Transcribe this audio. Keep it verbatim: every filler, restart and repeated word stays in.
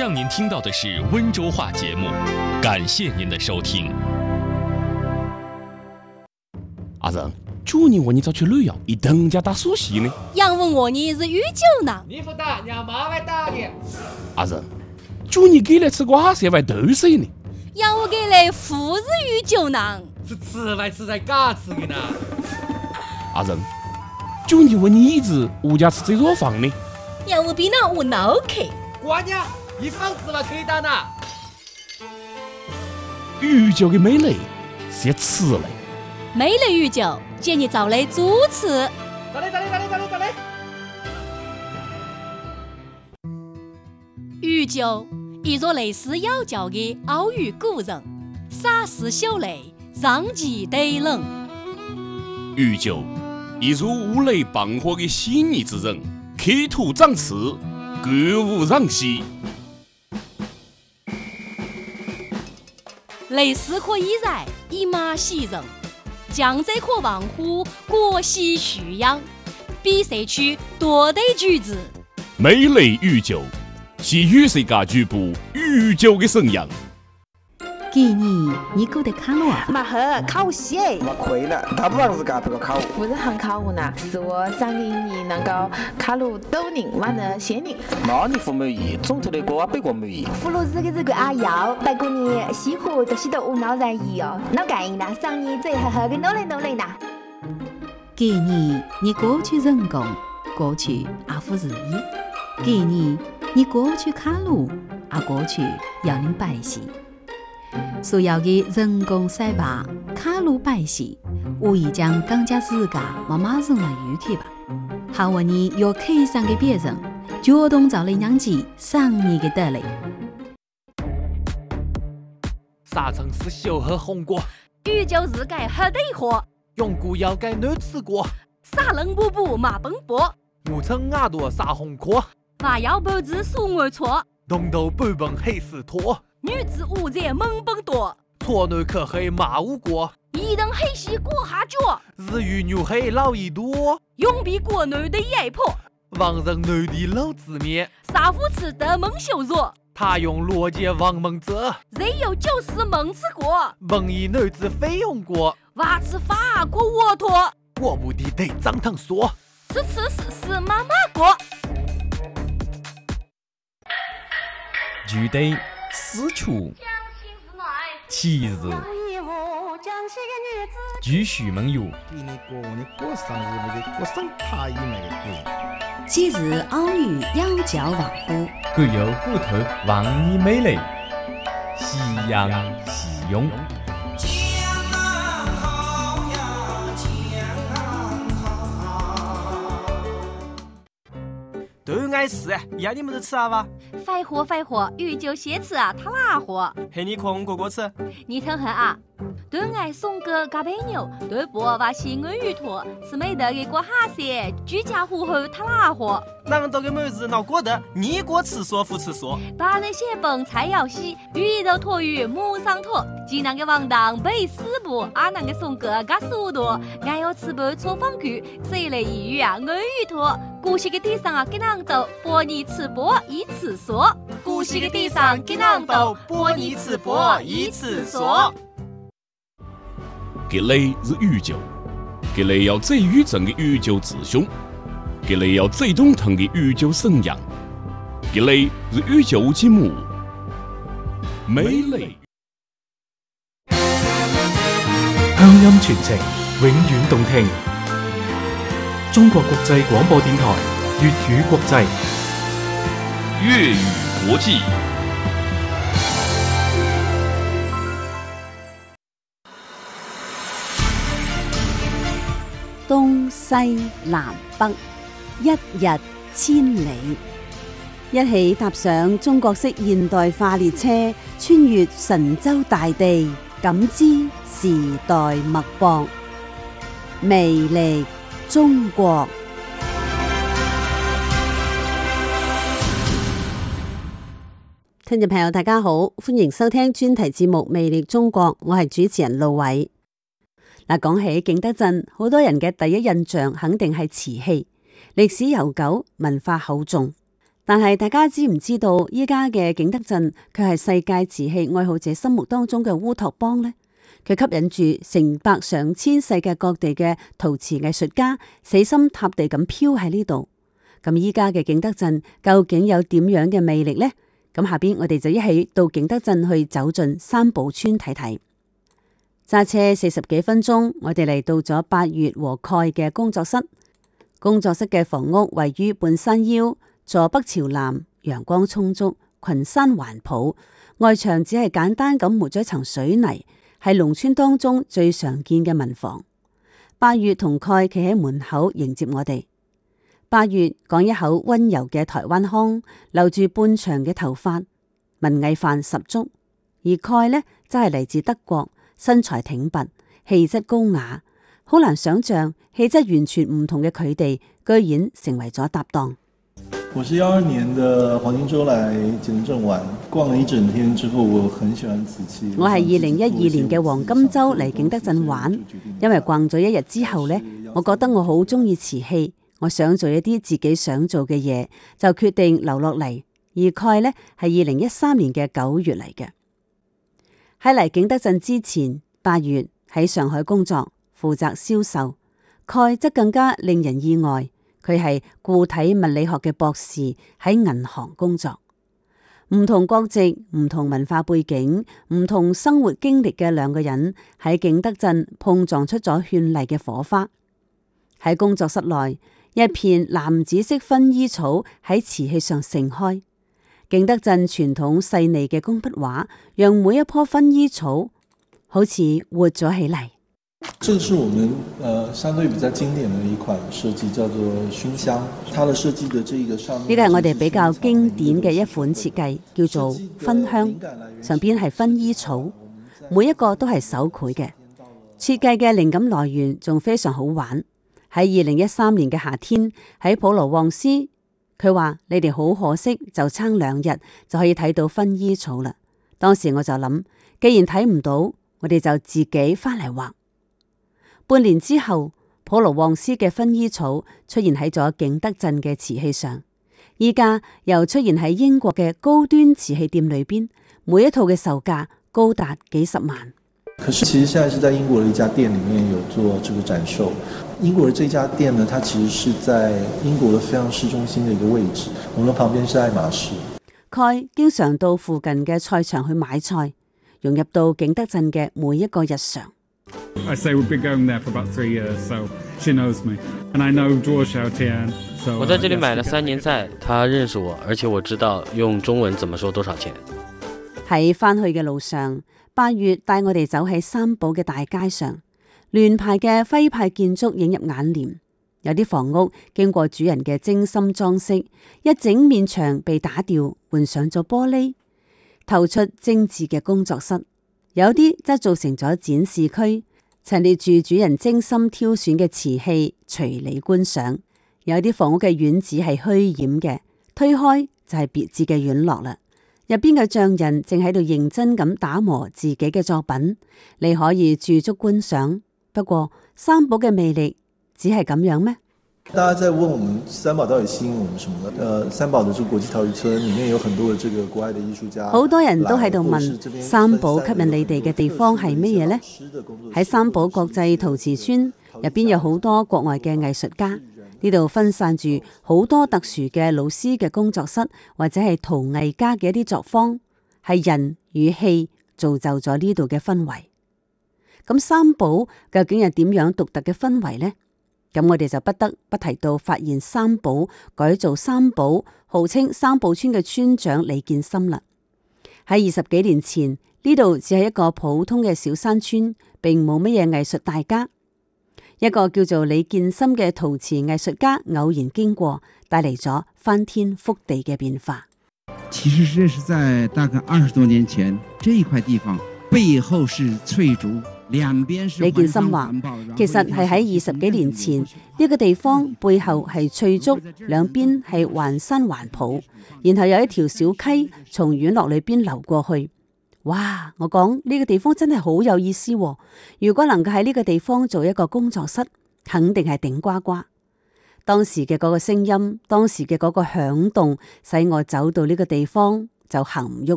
上您听到的是温州话节目，感谢您的收听。 阿仁，去年我你早去旅游，一等家打苏西呢？ 杨问我你是宇宙呢？ 你不打，让妈妈打你。 阿仁，去年给来吃瓜色外豆水呢？ 杨我给来富士宇宙呢？ 是吃外吃在嘎吃的呢。 阿仁，去年我你一直物价吃这座房呢？ 杨我比那我脑壳。 瓜娘，一房子嘛可以打呢。 宇宙的美丽是吃嘞。 美丽宇宙，建议找来主持。 找嘞找嘞找嘞找嘞找嘞。 宇宙，一座类似妖教的奥语古人，洒丝秀丽，上极对冷。 宇宙，一座五雷傍火的细腻之人，刻土长刺，歌舞让西。 类似可依然，一马喜人。江浙可望乎国喜徐扬，比赛区多对句子。 美丽宇宙是与世界局部宇宙的生养。 给你，你过得看我？ 马赫考我戏哎！ 我亏了，大部分是干这个考务。 不是很考我呢，是我上给你能够考入斗人完了仙人。 那你不满意，总头的歌北国满意。 葫芦子的这个阿瑶，不过你西湖都是都无脑人意哦，那干呢？上你最好好的努力努力呢。 给你，你过去人工，过去阿夫日意。给你，你过去卡路，阿过去要您百姓。所有的人工赛吧、卡路摆戏，无疑将更加自家妈妈人来预期吧。好问你有客上给别人，主动找来养鸡，上你的得嘞。 啥城市小喝红果？ 宇宙日改喝对货， 永固要改难吃过。 啥人补补马奔波， 五层牙多啥红壳？ 娃要不知数我错， 东头半本黑死拖。 女子无在猛奔多， 错男可黑马无过， 一等黑西过下脚， 日语女黑老一多， 永比国内的野婆， 王人内地老字面， 杀夫吃得蒙羞辱， 他用逻辑王蒙者， 人有就是蒙吃过， 蒙一女子费用过， 娃吃法过沃托， 我不的得张腾说， 吃吃是是妈妈过， 具体私处七日继续梦游。 给你过你过生日没得过生太没得过。 今日奥语妖教王乎， 各有骨头望你美丽，夕阳夕涌。 都爱吃，要你们都吃啊吧？ 快活快活，宇宙先吃啊，他哪活？ 嘿，你空哥哥吃。 你听下啊，都爱送个嘎贝牛，都不把新安鱼托，吃美得给过哈些，居家户后他哪活？ 人都给妹子闹过得，你过吃说不吃说。 把那些本菜肴西，鱼肉托鱼母上托，济南个王当背四步，阿南个送个嘎速度，俺要吃不错方具，这类一鱼啊，安鱼托，古稀个地上啊，给人都播你吃播一次说， 古稀个地上给人都播你吃播一次说。 给雷是宇宙，给雷要最宇宙的宇宙之兄，给雷要最懂腾的宇宙生养，给雷是宇宙之母，美丽。 鄉音傳情，永遠動聽。中國國際廣播電台粵語國際， 粵語國際。 東西南北，一日千里。一起踏上中國式現代化列車，穿越神州大地，感知時代脈搏，魅力中國。聽眾朋友大家好，歡迎收聽專題節目《魅力中國》，我係主持人路偉。嗱，講起景德鎮，好多人嘅第一印象肯定係瓷器，歷史悠久，文化厚重。 但係大家知唔知道，依家嘅景德鎮佢係世界瓷器愛好者心目當中嘅烏托邦呢？佢吸引住成百上千世界各地嘅陶瓷藝術家死心塌地咁飄喺呢度。咁依家嘅景德鎮究竟有點樣嘅魅力呢？咁下邊我哋就一起到景德鎮去走進三寶村睇睇。揸車四十幾分鐘，我哋嚟到咗八月和蓋嘅工作室。工作室嘅房屋位於半山腰，坐北朝南，陽光充足，群山環抱。外牆只係簡單咁抹咗一層水泥，係農村當中最常見嘅民房。八月同蓋企喺門口迎接我哋。八月講一口溫柔嘅台灣腔，留住半長嘅頭髮，文藝範十足。而蓋呢，則係嚟自德國，身材挺拔，氣質高雅，好難想象氣質完全唔同嘅佢哋，居然成為咗搭檔。 我是幺二年的黃金周來景德鎮玩，逛了一整天之後，我很喜歡瓷器。 我係二零一二年嘅黃金周嚟景德鎮玩，因為逛咗一日之後呢，我覺得我好中意瓷器。我想做一啲自己想做嘅嘢，就決定留落嚟。而蓋呢係二零一三年嘅九月嚟嘅。喺嚟景德鎮之前，八月喺上海工作，負責銷售。蓋則更加令人意外，佢係固體物理學嘅博士，喺銀行工作。唔同國籍、唔同文化背景、唔同生活經歷嘅兩個人喺景德鎮碰撞出咗絢麗嘅火花。喺工作室內，一片藍紫色薰衣草喺瓷器上盛開，景德鎮傳統細膩嘅工筆畫，讓每一棵薰衣草好似活咗起嚟。 這個是我們呃相對比較經典的一款設計，叫做熏香。它的設計的這個上面， 呢個係我哋比較經典嘅一款設計，叫做薰香，上邊係薰衣草，每一個都係手繪嘅。設計嘅靈感來源仲非常好玩。喺二零一三年嘅夏天，喺普羅旺斯，佢話你哋好可惜，就差兩日就可以睇到薰衣草啦。當時我就諗，既然睇唔到，我哋就自己翻嚟畫。半年之後，普羅旺斯嘅薰衣草出現喺咗景德鎮嘅瓷器上，依家又出現喺英國嘅高端瓷器店裏邊，每一套嘅售價高達幾十萬。 可是其實現在是在英國的一家店裏面有做這個展售。英國的這家店呢，它其實是在英國的非常市中心的一個位置，我們旁邊是愛馬仕。 蓋經常到附近嘅菜場去買菜，融入到景德鎮嘅每一個日常。 I say we've been going there for about three years, so she knows me, and I know Zhuo Xiaotian. So 我在這裡買了三年菜，他認識我，而且我知道用中文怎麼說多少錢。 喺返去嘅路上，八月帶我哋走喺三寶嘅大街上，聯排嘅徽派建築映入眼簾。有啲房屋經過主人嘅精心裝飾，一整面牆被打掉，換上咗玻璃，透出精緻嘅工作室。有啲則做成咗展示區，陳列住主人精心挑選嘅瓷器，隨你觀賞。有啲房屋嘅院子係虛掩嘅，推開就係別緻嘅院落啦。入邊嘅匠人正喺度認真咁打磨自己嘅作品，你可以駐足觀賞。不過三寶嘅魅力只係咁樣咩？ 大家在問我們三寶到底吸引我們什麼呢？呃，三寶的這個國際陶藝村裡面有很多的這個國外的藝術家， 好多人都喺度問三寶吸引你哋嘅地方係乜嘢呢？喺三寶國際陶瓷村入邊有好多國外嘅藝術家，呢度分散住好多特殊嘅老師嘅工作室，或者係陶藝家嘅一啲作坊，係人與器造就咗呢度嘅氛圍。咁三寶究竟係點樣獨特嘅氛圍呢？咁我哋就不得不提到發現三寶、改造三寶、號稱三寶村嘅村長李建森啦。喺二十幾年前，呢度只係一個普通嘅小山村，並冇乜嘢藝術大家。一個叫做李建森嘅陶瓷藝術家偶然經過，帶嚟咗翻天覆地嘅變化。 其實這是在大概二十多年前，這一塊地方背後是翠竹。李建森話，其實係喺二十幾年前，呢個地方背後係翠竹，兩邊係環山環抱，然後有一條小溪從院落裏邊流過去。哇！我講呢個地方真係好有意思喎，如果能夠喺呢個地方做一個工作室，肯定係頂呱呱。 當時嘅嗰個聲音，當時嘅嗰個響動，使我走到呢個地方就行唔喐